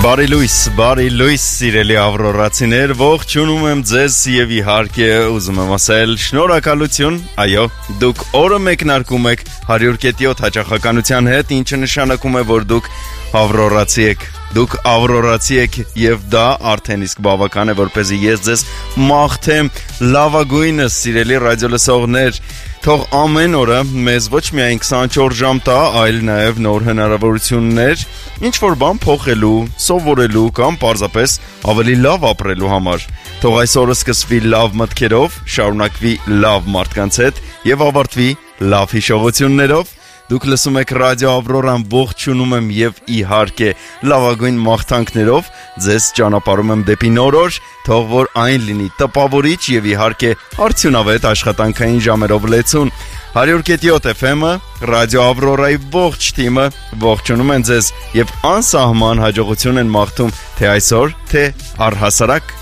Բարի լույս, սիրելի ավրորացիներ, ողջունում եմ ձեզ եւ իհարկե ուզում եմ ասել շնորհակալություն, այո, դուք օրը մեկնարկում եք 100.7 հաճախականության հետ, ինչը նշանակում է, որ դուք ավրորացի եք, դուք ավրորացի եք եւ դա արդեն իսկ բավական է, որպեսզի ես ձեզ մաղթեմ լավագույնս, սիրելի ռադիոլսողներ, թող ամեն օրը մեզ ոչ միայն 24 ժամ տա, այլ նաև նոր հնարավորություններ, ինչ-որ բան փոխելու, սովորելու կամ պարզապես ավելի լավ ապրելու համար։ Թող այս օրը սկսվի լավ մտքերով, շարունակվի լավ մարդկանց հետ եւ ավարտվի լավ հիշողություններով։ Դուք լսում եք Ռադիո Ավրորան, ողջունում եմ եւ իհարկե լավագույն մաղթանքներով ձեզ ճանապարհում եմ դեպի նոր օր, թող որ այն լինի տպավորիչ եւ իհարկե արդյունավետ աշխատանքային ժամերով լեցուն։ 100.7 FM-ը, Ռադիո Ավրորայի ողջ թիմը ողջունում են ձեզ եւ անսահման հաջողություն են մաղթում թե այսօր, թե առհասարակ